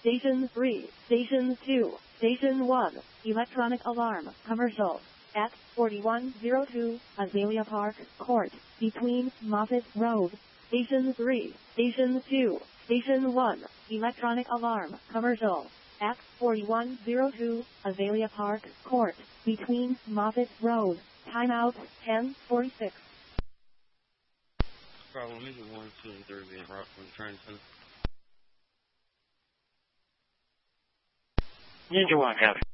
Station 3, Station 2, Station 1, electronic alarm, commercial, at 4102, Azalea Park Court, between Moffett Road. Station 3, Station 2, Station 1, electronic alarm, commercial, at 4102, Azalea Park Court, between Moffett Road. Timeout 10:46. Problem is 1, 2, and 3 being brought from the train center. Ninja One, copy.